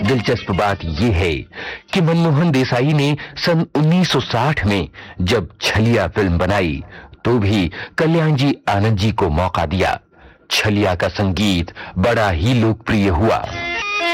दिलचस्प बात यह है कि मनमोहन देसाई ने सन 1960 में जब छलिया फिल्म बनाई तो भी कल्याण जी आनंद जी को मौका दिया। छलिया का संगीत बड़ा ही लोकप्रिय हुआ।